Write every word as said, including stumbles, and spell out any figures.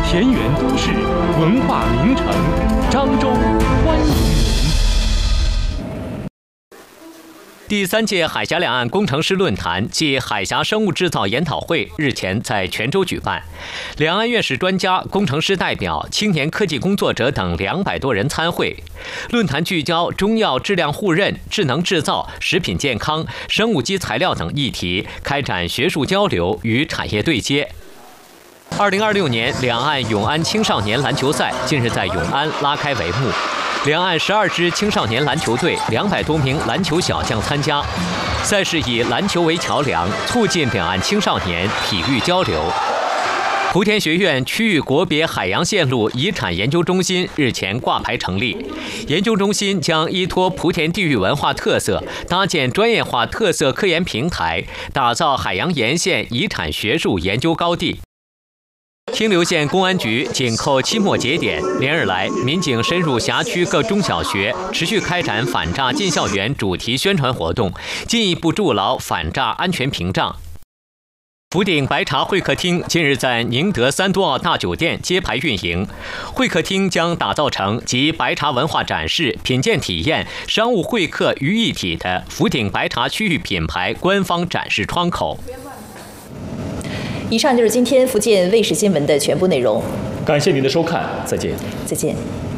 田园都市，文化名城，漳州欢迎您。第三届海峡两岸工程师论坛暨海峡生物制造研讨会日前在泉州举办，两岸院士专家、工程师代表、青年科技工作者等两百多人参会。论坛聚焦中药质量互认、智能制造、食品健康、生物基材料等议题，开展学术交流与产业对接。二零二六年两岸永安青少年篮球赛近日在永安拉开帷幕。两岸十二支青少年篮球队，两百多名篮球小将参加。赛事以篮球为桥梁，促进两岸青少年体育交流。莆田学院区域国别海洋线路遗产研究中心日前挂牌成立，研究中心将依托莆田地域文化特色，搭建专业化特色科研平台，打造海洋沿线遗产学术研究高地。清流县公安局紧扣期末节点，连日来，民警深入辖区各中小学，持续开展反诈进校园主题宣传活动，进一步筑牢反诈安全屏障。福鼎白茶会客厅近日在宁德三都澳大酒店揭牌运营，会客厅将打造成集白茶文化展示、品鉴体验、商务会客于一体的福鼎白茶区域品牌官方展示窗口。 以上就是今天福建卫视新闻的全部内容。 感谢您的收看，再见。 再见。